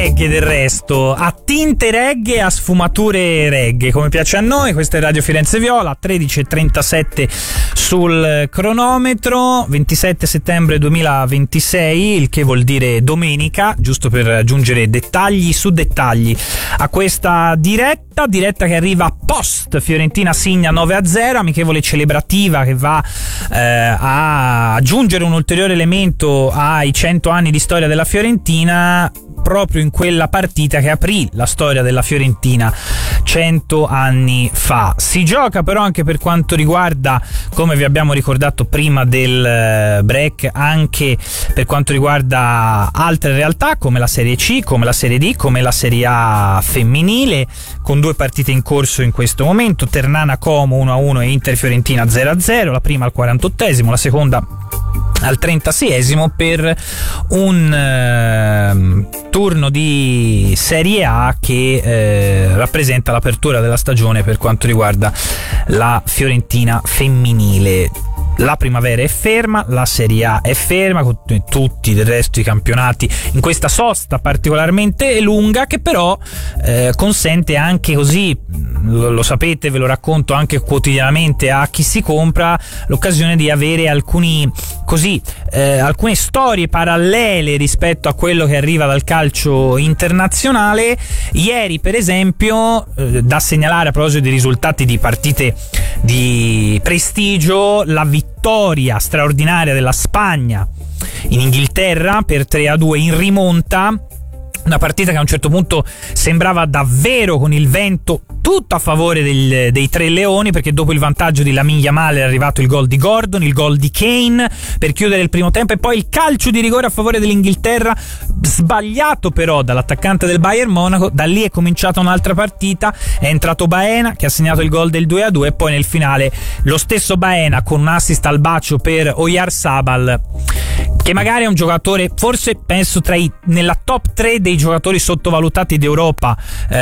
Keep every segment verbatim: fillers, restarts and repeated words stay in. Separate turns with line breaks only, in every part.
reggae del resto, a tinte reggae, a sfumature reggae, come piace a noi. Questa è Radio Firenze Viola, tredici e trentasette sul cronometro, ventisette settembre duemilaventisei, il che vuol dire domenica, giusto per aggiungere dettagli su dettagli a questa diretta, diretta che arriva post Fiorentina Signa nove a zero, amichevole celebrativa che va eh, a aggiungere un ulteriore elemento ai cento anni di storia della Fiorentina, proprio in quella partita che aprì la storia della Fiorentina cento anni fa. Si gioca però anche per quanto riguarda, come vi abbiamo ricordato prima del break, anche per quanto riguarda altre realtà come la Serie C, come la Serie D, come la Serie A femminile, con due partite in corso in questo momento: Ternana Como uno a uno e Inter Fiorentina zero a zero, la prima al quarantottesimo, la seconda al trentaseiesimo, per un eh, turno di Serie A che eh, rappresenta l'apertura della stagione per quanto riguarda la Fiorentina femminile. La primavera è ferma, la Serie A è ferma, con tutti del resto i campionati in questa sosta particolarmente lunga, che però eh, consente anche, così lo, lo sapete, ve lo racconto anche quotidianamente a chi si compra, l'occasione di avere alcuni così eh, alcune storie parallele rispetto a quello che arriva dal calcio internazionale. Ieri per esempio, eh, da segnalare a proposito dei risultati di partite di prestigio, la vittoria straordinaria della Spagna in Inghilterra per tre a due in rimonta, una partita che a un certo punto sembrava davvero con il vento tutto a favore del, dei Tre Leoni, perché dopo il vantaggio di Lamine Yamal è arrivato il gol di Gordon, il gol di Kane per chiudere il primo tempo, e poi il calcio di rigore a favore dell'Inghilterra, sbagliato però dall'attaccante del Bayern Monaco. Da lì è cominciata un'altra partita, è entrato Baena che ha segnato il gol del due a due, e poi nel finale lo stesso Baena con un assist al bacio per Oyarzabal, che magari è un giocatore, forse penso tra i nella top tre dei giocatori sottovalutati d'Europa.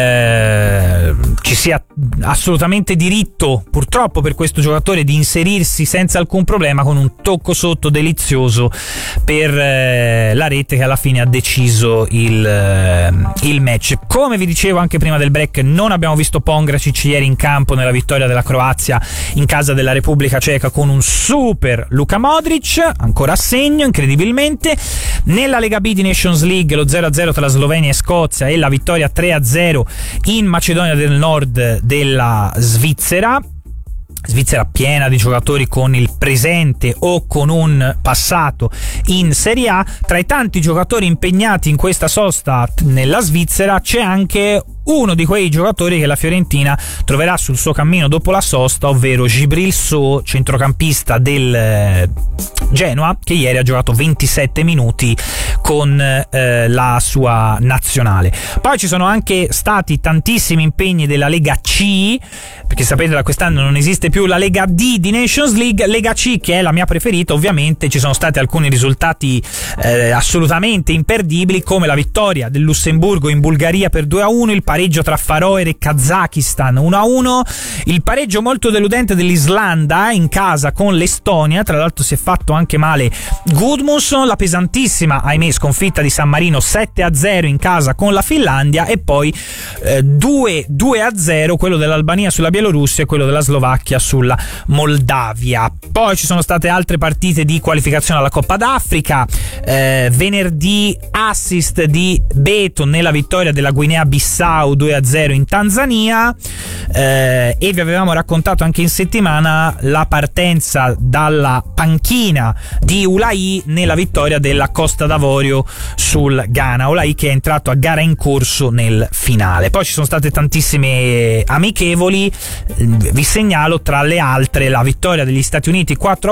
Eh, ci sia assolutamente diritto, purtroppo per questo giocatore, di inserirsi senza alcun problema, con un tocco sotto delizioso per eh, la rete che alla fine ha deciso il, eh, il match. Come vi dicevo anche prima del break, non abbiamo visto Pongracic ieri in campo nella vittoria della Croazia in casa della Repubblica Ceca con un super Luka Modric, ancora a segno incredibilmente. Nella Lega B di Nations League lo zero a zero tra Slovenia e Scozia e la vittoria tre a zero in Macedonia del Nord della Svizzera. Svizzera piena di giocatori con il presente o con un passato in Serie A. Tra i tanti giocatori impegnati in questa sosta nella Svizzera c'è anche uno di quei giocatori che la Fiorentina troverà sul suo cammino dopo la sosta, ovvero Djibril Sow, centrocampista del Genoa, che ieri ha giocato ventisette minuti con eh, la sua nazionale. Poi ci sono anche stati tantissimi impegni della Lega C, perché sapete da quest'anno non esiste più la Lega D di Nations League. Lega C, che è la mia preferita, ovviamente ci sono stati alcuni risultati eh, assolutamente imperdibili, come la vittoria del Lussemburgo in Bulgaria per due a uno, il pareggio tra Faroe e Kazakistan uno a uno, il pareggio molto deludente dell'Islanda in casa con l'Estonia, tra l'altro si è fatto anche male Gudmundsson, la pesantissima, ahimè, sconfitta di San Marino sette a zero in casa con la Finlandia, e poi eh, due a zero quello dell'Albania sulla Bielorussia e quello della Slovacchia sulla Moldavia. Poi ci sono state altre partite di qualificazione alla Coppa d'Africa. Eh, venerdì assist di Beto nella vittoria della Guinea Bissau due a zero in Tanzania, eh, e vi avevamo raccontato anche in settimana la partenza dalla panchina di Ulai nella vittoria della Costa d'Avorio sul Ghana. Ulai che è entrato a gara in corso nel finale. Poi ci sono state tantissime amichevoli, vi segnalo tra le altre la vittoria degli Stati Uniti quattro